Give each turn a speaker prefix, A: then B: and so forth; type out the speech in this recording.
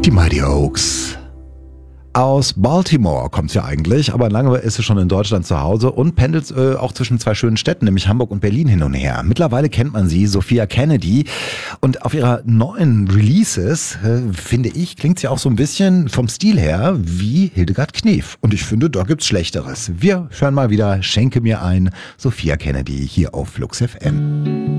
A: Die Mighty Oaks. Aus Baltimore kommt sie eigentlich, aber lange ist sie schon in Deutschland zu Hause und pendelt auch zwischen zwei schönen Städten, nämlich Hamburg und Berlin hin und her. Mittlerweile kennt man sie, Sophia Kennedy. Und auf ihrer neuen Releases, finde ich, klingt sie auch so ein bisschen vom Stil her wie Hildegard Knef. Und ich finde, da gibt's Schlechteres. Wir hören mal wieder Schenke mir ein, Sophia Kennedy hier auf Flux FM.